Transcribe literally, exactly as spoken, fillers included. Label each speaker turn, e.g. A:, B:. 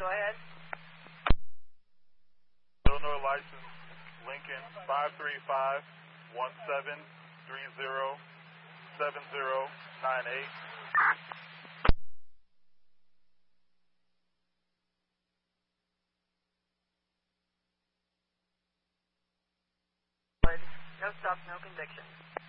A: go ahead.
B: Illinois license, Lincoln five three five one seven three zero seven zero nine eight.
A: No stop, no conviction.